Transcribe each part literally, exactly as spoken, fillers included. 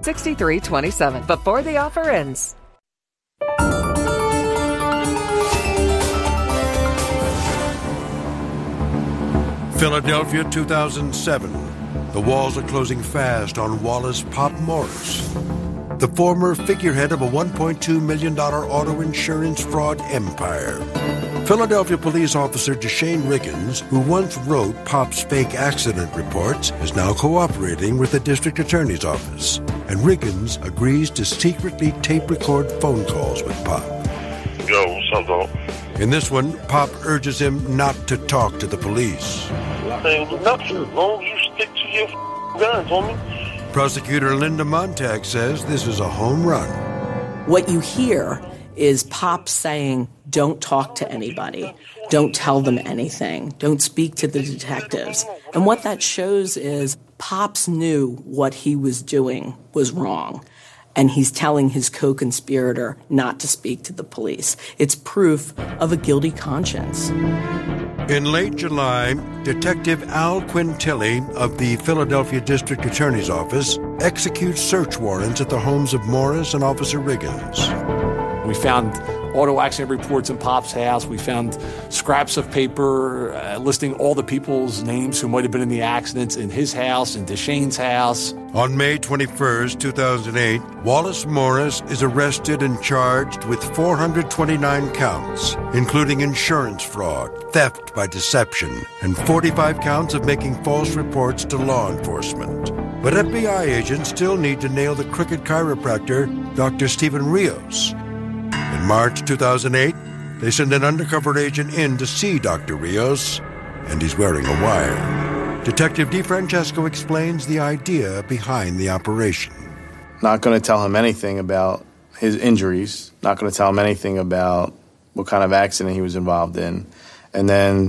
six three two seven before the offer ends. Philadelphia, two thousand seven. The walls are closing fast on Wallace Pop Morris, the former figurehead of a one point two million dollars auto insurance fraud empire. Philadelphia police officer Deshane Riggins, who once wrote Pop's fake accident reports, is now cooperating with the district attorney's office. And Riggins agrees to secretly tape record phone calls with Pop. Yo, what's up, dog? In this one, Pop urges him not to talk to the police. Hey, nothing. As long as you stick to your f- guns, homie. Prosecutor Linda Montag says this is a home run. What you hear is Pop saying, don't talk to anybody. Don't tell them anything. Don't speak to the detectives. And what that shows is Pops knew what he was doing was wrong. And he's telling his co-conspirator not to speak to the police. It's proof of a guilty conscience. In late July, Detective Al Quintilli of the Philadelphia District Attorney's Office executes search warrants at the homes of Morris and Officer Riggins. We found auto accident reports in Pop's house. We found scraps of paper uh, listing all the people's names who might have been in the accidents in his house and Deshane's house. On May twenty-first, two thousand eight, Wallace Morris is arrested and charged with four hundred twenty-nine counts, including insurance fraud, theft by deception, and forty-five counts of making false reports to law enforcement. But F B I agents still need to nail the crooked chiropractor, Doctor Stephen Rios. In March two thousand eight, they send an undercover agent in to see Doctor Rios, and he's wearing a wire. Detective DeFrancesco explains the idea behind the operation. Not going to tell him anything about his injuries, not going to tell him anything about what kind of accident he was involved in, and then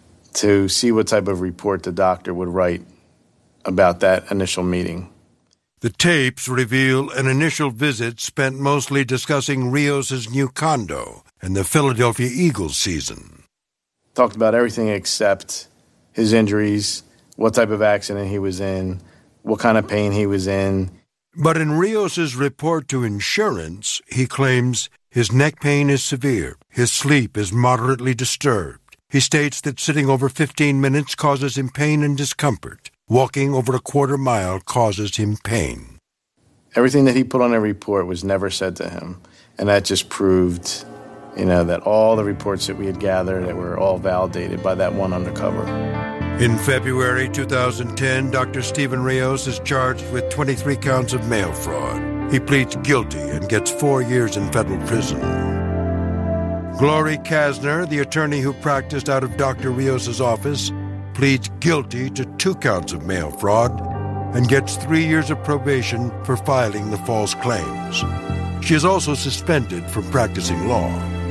to see what type of report the doctor would write about that initial meeting. The tapes reveal an initial visit spent mostly discussing Rios' new condo and the Philadelphia Eagles season. Talked about everything except his injuries, what type of accident he was in, what kind of pain he was in. But in Rios' report to insurance, he claims his neck pain is severe, his sleep is moderately disturbed. He states that sitting over fifteen minutes causes him pain and discomfort. Walking over a quarter mile causes him pain. Everything that he put on a report was never said to him. And that just proved, you know, that all the reports that we had gathered that were all validated by that one undercover. In February two thousand ten, Doctor Stephen Rios is charged with twenty-three counts of mail fraud. He pleads guilty and gets four years in federal prison. Glory Kasner, the attorney who practiced out of Doctor Rios' office, pleads guilty to two counts of mail fraud and gets three years of probation for filing the false claims. She is also suspended from practicing law.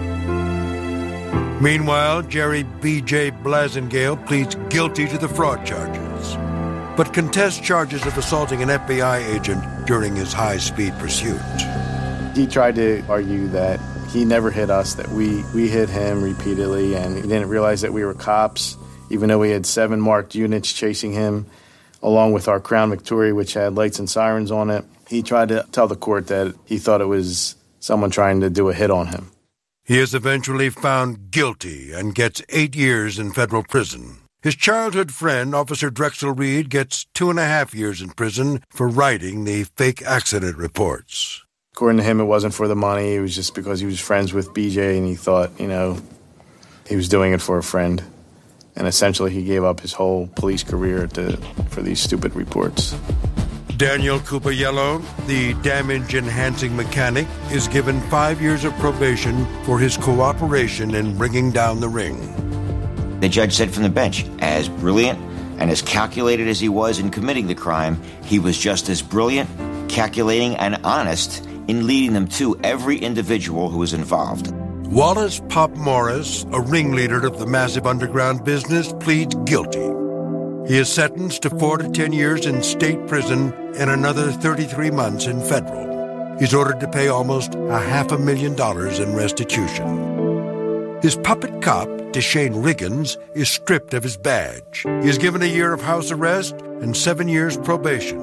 Meanwhile, Jerry B J Blasingale pleads guilty to the fraud charges, but contests charges of assaulting an F B I agent during his high-speed pursuit. He tried to argue that he never hit us, that we, we hit him repeatedly, and he didn't realize that we were cops, even though we had seven marked units chasing him, along with our Crown Victoria, which had lights and sirens on it. He tried to tell the court that he thought it was someone trying to do a hit on him. He is eventually found guilty and gets eight years in federal prison. His childhood friend, Officer Drexel Reed, gets two and a half years in prison for writing the fake accident reports. According to him, it wasn't for the money. It was just because he was friends with B J and he thought, you know, he was doing it for a friend. And essentially, he gave up his whole police career to, for these stupid reports. Daniel Cupayello, the damage-enhancing mechanic, is given five years of probation for his cooperation in bringing down the ring. The judge said from the bench, as brilliant and as calculated as he was in committing the crime, he was just as brilliant, calculating, and honest in leading them to every individual who was involved. Wallace Pop Morris, a ringleader of the massive underground business, pleads guilty. He is sentenced to four to ten years in state prison and another thirty-three months in federal. He's ordered to pay almost a half a million dollars in restitution. His puppet cop, Deshane Riggins, is stripped of his badge. He is given a year of house arrest and seven years probation.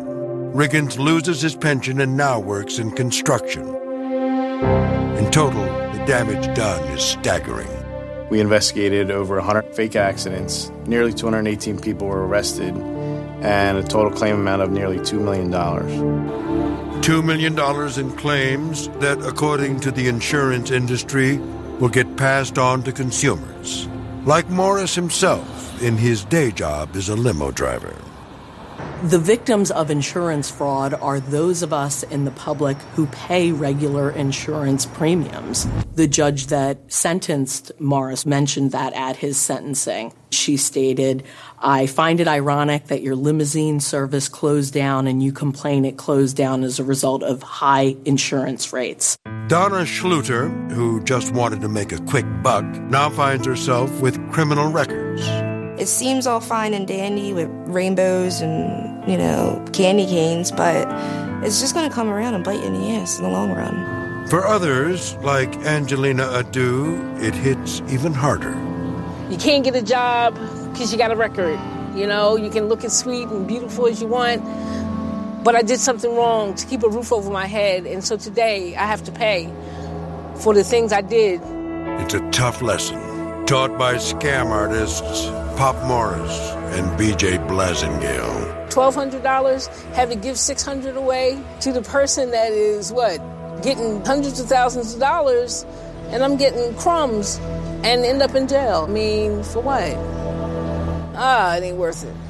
Riggins loses his pension and now works in construction. In total, the damage done is staggering. We investigated over one hundred fake accidents. Nearly two hundred eighteen people were arrested, and a total claim amount of nearly two million dollars. two million dollars in claims that, according to the insurance industry, will get passed on to consumers. Like Morris himself, in his day job as a limo driver. The victims of insurance fraud are those of us in the public who pay regular insurance premiums. The judge that sentenced Morris mentioned that at his sentencing. She stated, "I find it ironic that your limousine service closed down and you complain it closed down as a result of high insurance rates." Donna Schluter, who just wanted to make a quick buck, now finds herself with criminal records. It seems all fine and dandy with rainbows and, you know, candy canes, but it's just going to come around and bite you in the ass in the long run. For others, like Angelina Adu, it hits even harder. You can't get a job because you got a record. You know, you can look as sweet and beautiful as you want, but I did something wrong to keep a roof over my head, and so today I have to pay for the things I did. It's a tough lesson, taught by scam artists Pop Morris and B J Blasingale. twelve hundred dollars, have to give six hundred dollars away to the person that is, what, getting hundreds of thousands of dollars, and I'm getting crumbs and end up in jail. I mean, for what? Ah, it ain't worth it.